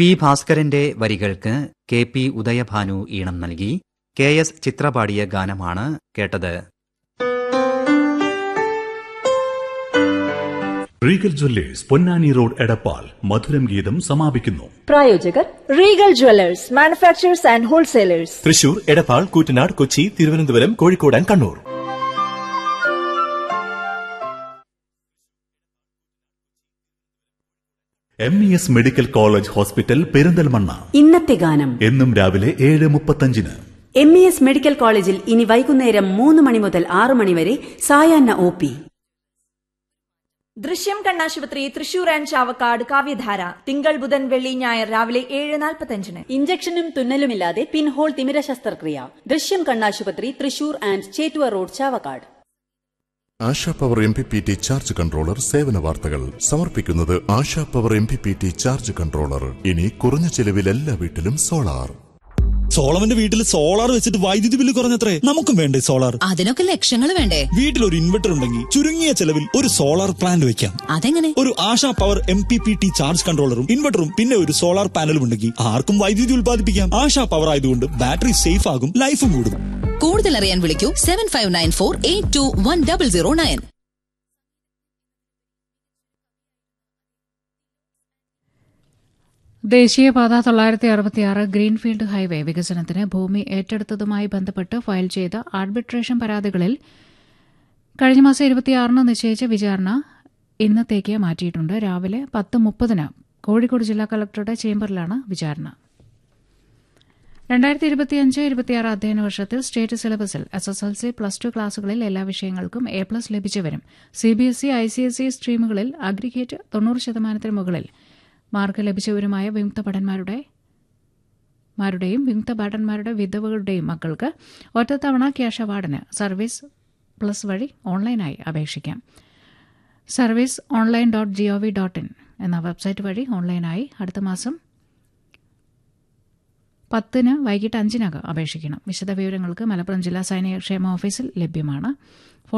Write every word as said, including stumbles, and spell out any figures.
P ഭാസ്കരന്റെ വരികൾക്ക് K P Udayabhanu ഈണം നൽകി. കെ എസ് ചിത്ര പാടിയ ഗാനമാണ് കേട്ടത്. Regal Jewellers Ponnani road Edappal മധുരം ഗീതം സമാപിക്കുന്നു. പ്രായോജകർ Regal Jewellers manufacturers and wholesalers, Thrissur, Edappal, Koottanad, Kochi, Thiruvananthapuram, Kozhikode and Kannur. M E S medical college hospital Perinthalmanna. ഇന്നത്തെ ഗാനം എന്നും രാവിലെ ഏഴ് മുപ്പത്തഞ്ചിന്. എം ഇ എസ് മെഡിക്കൽ കോളേജിൽ ഇനി വൈകുന്നേരം മൂന്ന് മണി മുതൽ ആറ് മണിവരെ സായാഹ്ന ഒ പി. ദൃശ്യം കണ്ണാശുപത്രി തൃശൂർ ആൻഡ് ചാവക്കാട് കാവ്യധാര തിങ്കൾ ബുധൻ വെള്ളി ഞായർ രാവിലെ ഏഴ് നാൽപ്പത്തഞ്ചിന്. ഇഞ്ചക്ഷനും തുന്നലുമില്ലാതെ പിൻഹോൾ തിമിര ശസ്ത്രക്രിയ. ദൃശ്യം കണ്ണാശുപത്രി Thrissur and Chettuva road Chavakkad. ASHA power M P P T charge controller സേവന വാർത്തകൾ സമർപ്പിക്കുന്നത് ASHA power M P P T charge controller. ഇനി കുറഞ്ഞ ചെലവിൽ എല്ലാ വീട്ടിലും സോളാർ. സോളവന്റെ വീട്ടിൽ സോളാർ വെച്ചിട്ട് വൈദ്യുതി ബില്ല് കുറഞ്ഞത്രേ. നമുക്കും വേണ്ടേ സോളാർ? അതിനൊക്കെ ലക്ഷങ്ങൾ വേണ്ടേ? വീട്ടിൽ ഒരു ഇൻവെർട്ടർ ഉണ്ടെങ്കിൽ ചുരുങ്ങിയ ചെലവിൽ ഒരു സോളാർ പ്ലാന്റ് വെക്കാം. അതെങ്ങനെ? ഒരു ASHA power M P P T charge കൺട്രോളറും ഇൻവെർട്ടറും പിന്നെ ഒരു സോളാർ പാനലും ഉണ്ടെങ്കിൽ ആർക്കും വൈദ്യുതി ഉൽപ്പാദിപ്പിക്കാം. ആശാ പവർ ആയതുകൊണ്ട് ബാറ്ററി സേഫ് ആകും, ലൈഫും കൂടും. കൂടുതൽ അറിയാൻ വിളിക്കൂ seven five nine four eight to one double zero nine. ദേശീയപാത തൊള്ളായിരത്തി അറുപത്തിയാറ് ഗ്രീൻഫീൽഡ് ഹൈവേ വികസനത്തിന് ഭൂമി ഏറ്റെടുത്തതുമായി ബന്ധപ്പെട്ട് ഫയൽ ചെയ്ത ആർബിട്രേഷൻ പരാതികളിൽ കഴിഞ്ഞ മാസം ഇരുപത്തിയാറിന് നിശ്ചയിച്ച വിചാരണ ഇന്നത്തേക്ക് മാറ്റിയിട്ടുണ്ട്. രാവിലെ പത്ത് മുപ്പതിന് കോഴിക്കോട് ജില്ലാ കളക്ടറുടെ ചേംബറിലാണ് വിചാരണ. രണ്ടായിരത്തി ഇരുപത്തിയഞ്ച് ഇരുപത്തിയാറ് അധ്യയന വർഷത്തിൽ സ്റ്റേറ്റ് സിലബസിൽ S S L C plus two ക്ലാസുകളിൽ എല്ലാ വിഷയങ്ങൾക്കും A plus ലഭിച്ചവരും C B S E I C S E സ്ട്രീമുകളിൽ aggregate തൊണ്ണൂറ് ശതമാനത്തിന് മുകളിൽ മാർക്ക് ലഭിച്ചവരുമായ വിമുക്ത ഭടന്മാരുടെ മാരുടെയും വിമുക്ത ഭടന്മാരുടെ വിധവകളുടെയും മക്കൾക്ക് ഒറ്റത്തവണ ക്യാഷ് അവാർഡിന് സർവീസ് പ്ലസ് വഴി ഓൺലൈനായി അപേക്ഷിക്കാം. Service online dot G O V dot in എന്ന വെബ്സൈറ്റ് വഴി ഓൺലൈനായി അടുത്ത മാസം പത്തിന് വൈകിട്ട് അഞ്ചിനകം അപേക്ഷിക്കണം. വിശദവിവരങ്ങൾക്ക് മലപ്പുറം ജില്ലാ സൈനിക ക്ഷേമ ഓഫീസിൽ ലഭ്യമാണ്.